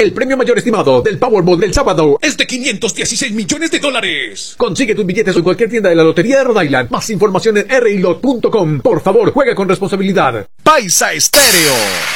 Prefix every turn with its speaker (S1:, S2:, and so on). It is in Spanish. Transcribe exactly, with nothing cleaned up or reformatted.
S1: El premio mayor estimado del Powerball del sábado es de quinientos dieciséis millones de dólares. Consigue tus billetes en cualquier tienda de la Lotería de Rhode Island. Más información en r i lot punto com. Por favor, juega con responsabilidad.
S2: Paisa Estéreo.